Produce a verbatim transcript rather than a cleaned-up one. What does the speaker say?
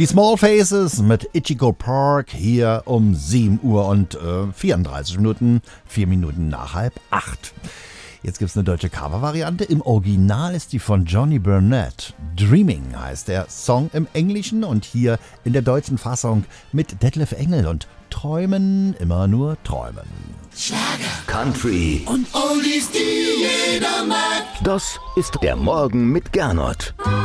Die Small Faces mit Ichigo Park hier um sieben Uhr und äh, vierunddreißig Minuten, vier Minuten nach halb acht. Jetzt gibt's eine deutsche Cover-Variante. Im Original ist die von Johnny Burnett. Dreaming heißt der Song im Englischen und hier in der deutschen Fassung mit Detlef Engel und Träumen, immer nur träumen. Schlager, Country und Oldies, die jeder mag. Das ist der Morgen mit Gernot.